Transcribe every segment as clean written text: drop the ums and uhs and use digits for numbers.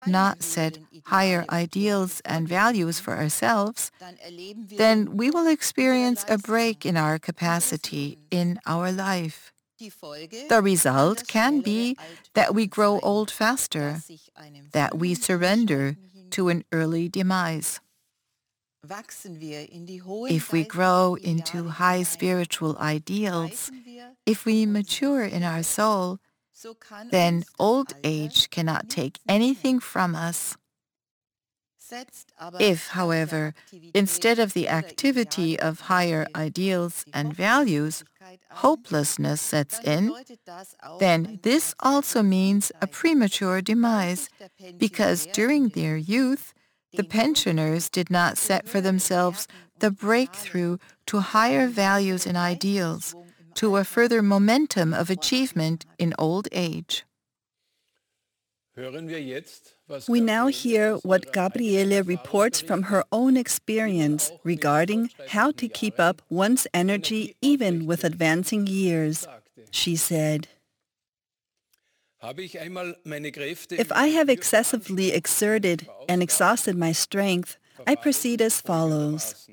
not set higher ideals and values for ourselves, then we will experience a break in our capacity in our life. The result can be that we grow old faster, that we surrender to an early demise. If we grow into high spiritual ideals, if we mature in our soul, then old age cannot take anything from us. If, however, instead of the activity of higher ideals and values, hopelessness sets in, then this also means a premature demise, because during their youth, the pensioners did not set for themselves the breakthrough to higher values and ideals, to a further momentum of achievement in old age. We now hear what Gabriele reports from her own experience regarding how to keep up one's energy even with advancing years. She said, "If I have excessively exerted and exhausted my strength, I proceed as follows.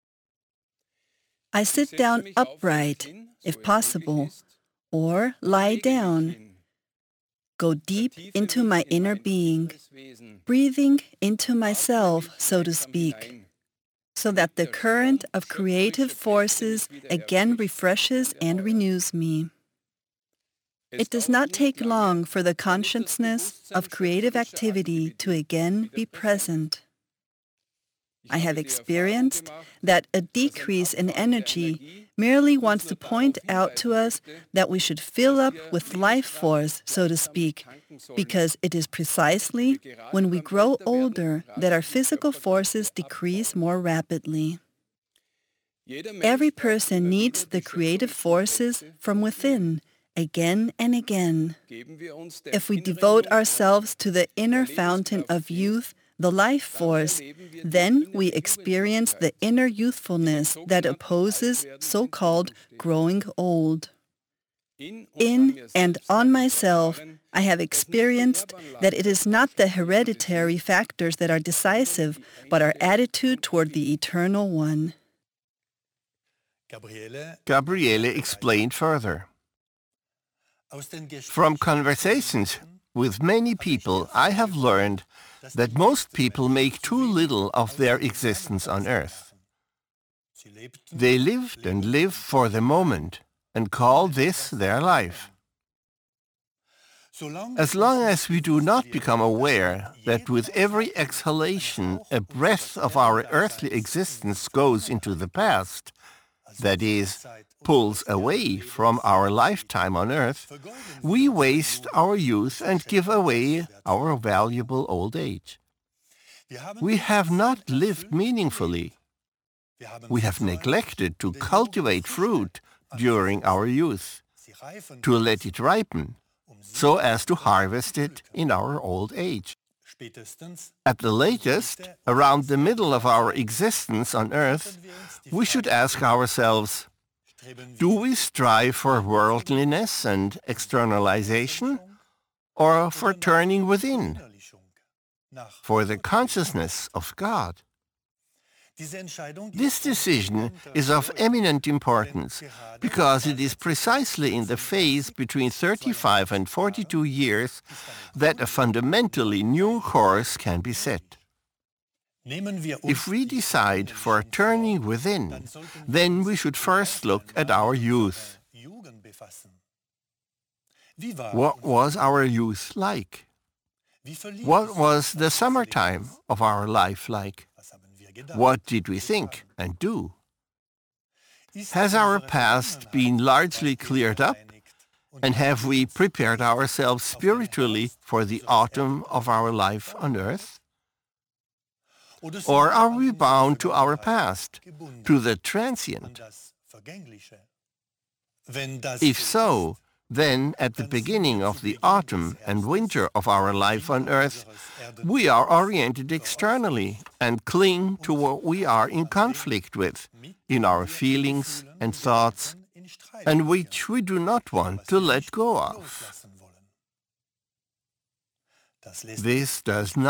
I sit down upright, if possible, or lie down. Go deep into my inner being, breathing into myself, so to speak, so that the current of creative forces again refreshes and renews me. It does not take long for the consciousness of creative activity to again be present. I have experienced that a decrease in energy merely wants to point out to us that we should fill up with life force, so to speak, because it is precisely when we grow older that our physical forces decrease more rapidly. Every person needs the creative forces from within, again and again. If we devote ourselves to the inner fountain of youth, the life force, then we experience the inner youthfulness that opposes so-called growing old. In and on myself, I have experienced that it is not the hereditary factors that are decisive, but our attitude toward the Eternal One." Gabriele explained further. From conversations with many people, I have learned that most people make too little of their existence on earth. They lived and live for the moment and call this their life. As long as we do not become aware that with every exhalation a breath of our earthly existence goes into the past, that is, pulls away from our lifetime on earth, we waste our youth and give away our valuable old age. We have not lived meaningfully. We have neglected to cultivate fruit during our youth, to let it ripen, so as to harvest it in our old age. At the latest, around the middle of our existence on earth, we should ask ourselves, do we strive for worldliness and externalization, or for turning within, for the consciousness of God? This decision is of eminent importance because it is precisely in the phase between 35 and 42 years that a fundamentally new course can be set. If we decide for turning within, then we should first look at our youth. What was our youth like? What was the summertime of our life like? What did we think and do? Has our past been largely cleared up? And have we prepared ourselves spiritually for the autumn of our life on earth? Or are we bound to our past, to the transient? If so, then at the beginning of the autumn and winter of our life on earth, we are oriented externally and cling to what we are in conflict with, in our feelings and thoughts, and which we do not want to let go of. This does